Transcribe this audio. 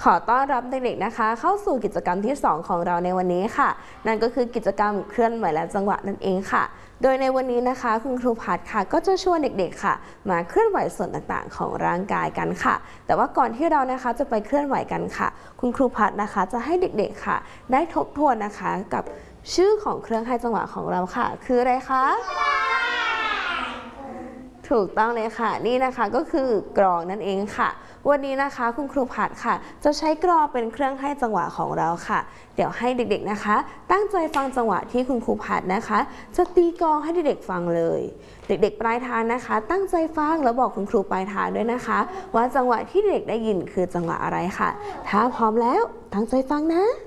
ขอต้อนรับเด็กๆนะคะเข้าสู่กิจกรรมที่2ของเราในวันนี้ค่ะนั่นก็คือกิจกรรมเคลื่อนไหวและจังหวะนั่นเองค่ะโดยในวันนี้นะคะคุณครูพัดค่ะก็จะชวนเด็กๆค่ะมาเคลื่อนไหวส่วนต่างๆของร่างกายกันค่ะแต่ว่าก่อนที่เรานะคะจะไปเคลื่อนไหวกันค่ะคุณครูพัดนะคะจะให้เด็กๆค่ะได้ทบทวนนะคะกับชื่อของเครื่องให้จังหวะของเราค่ะคืออะไรคะถูกต้องเลยค่ะนี่นะคะก็คือกลองนั่นเองค่ะวันนี้นะคะคุณครูพัดค่ะจะใช้กลองเป็นเครื่องให้จังหวะของเราค่ะเดี๋ยวให้เด็กๆนะคะตั้งใจฟังจังหวะที่คุณครูพัดนะคะจะตีกลองให้เด็กๆฟังเลยเด็กๆปลายทางนะคะตั้งใจฟังแล้วบอกคุณครูปลายทางด้วยนะคะว่าจังหวะที่เด็กได้ยินคือจังหวะอะไรค่ะถ้าพร้อมแล้วตั้งใจฟังนะ